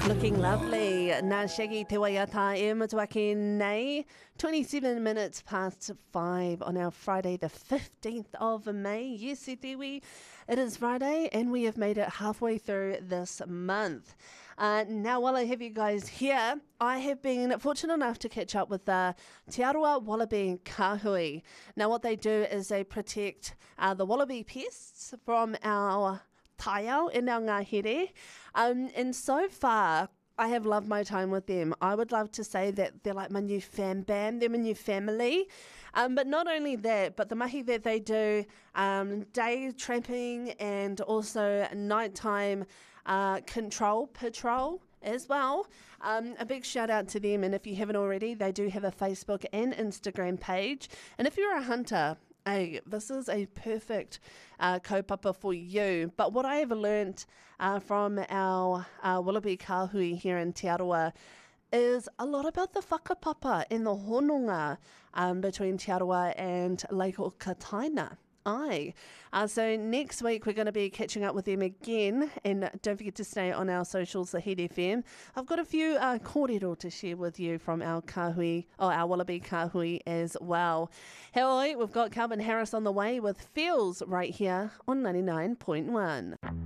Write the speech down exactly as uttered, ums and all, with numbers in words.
Looking lovely. Nā Shaggy te waiata e matuake nei. twenty-seven minutes past five on our Friday the fifteenth of May. Yes, e te it is Friday and we have made it halfway through this month. Uh, now, while I have you guys here, I have been fortunate enough to catch up with the Te Aroha Wallaby Kāhui. Now, what they do is they protect uh, the wallaby pests from our taiao in our ngahere. Um, and so far, I have loved my time with them. I would love to say that they're like my new fam bam, they're my new family. Um, but not only that, but the mahi that they do, um, day trapping and also nighttime uh, control patrol as well. Um, a big shout out to them. And if you haven't already, they do have a Facebook and Instagram page. And if you're a hunter, hey, this is a perfect uh, kaupapa for you. But what I have learnt uh, from our uh, Wallaby Kāhui here in Te Aroha is a lot about the whakapapa and the hononga um, between Te Aroha and Lake Okataina. Aye. Uh, so next week we're going to be catching up with them again, and don't forget to stay on our socials, the Head F M. I've got a few uh, kōrero to share with you from our Kāhui, or our Wallaby Kāhui as well. Hoi, we've got Calvin Harris on the way with Feels right here on ninety-nine point one.